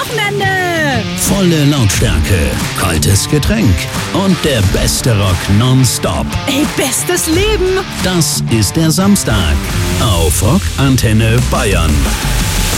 Wochenende. Volle Lautstärke, kaltes Getränk und der beste Rock nonstop. Ey, bestes Leben. Das ist der Samstag auf Rock Antenne Bayern.